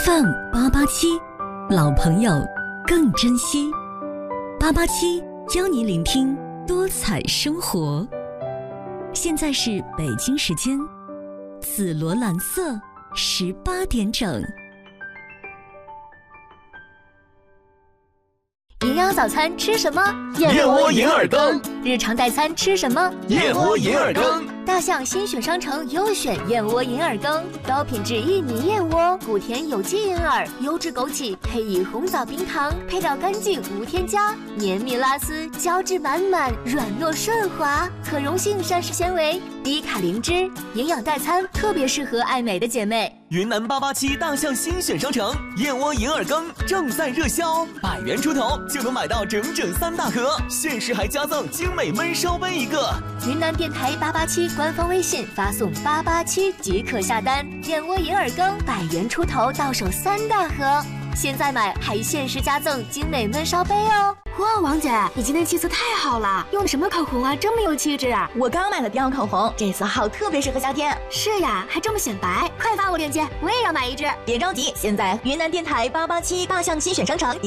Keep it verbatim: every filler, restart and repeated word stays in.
F M 八八七，老朋友更珍惜。八八七教你聆听多彩生活。现在是北京时间紫罗兰色十八点整。 营养早餐吃什么？ 燕窝银耳羹。 日常代餐吃什么？ 燕窝银耳羹。 大象新选商城优选燕窝银耳羹，高品质印尼燕窝，谷甜有机银耳，优质枸杞，配以红枣冰糖，配料干净无添加，绵密拉丝，胶质满满，软糯顺滑，可溶性膳食纤维，低卡零脂，营养代餐特别适合爱美的姐妹。 云南八八七大象新选商城燕窝银耳羹正在热销，百元出头就能买到整整三大盒，限时还加赠精美焖烧杯一个。 云南电台八八七官方微信发送八八七即可下单，燕窝银耳羹百元出头到手三大盒，现在买还限时加赠精美焖烧杯哦。 哇，王姐，你今天气色太好了，用的什么口红啊，这么有气质啊！ 我刚买的迪奥口红，这色号特别适合夏天。 是呀，还这么显白，快发我链接，我也要买一支。 别着急，现在云南电台八八七大象新选商城